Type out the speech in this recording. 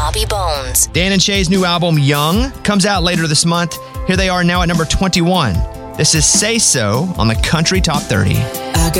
Bobby Bones. Dan and Shay's new album, Young, comes out later this month. Here they are now at number 21. This is Say So on the Country Top 30.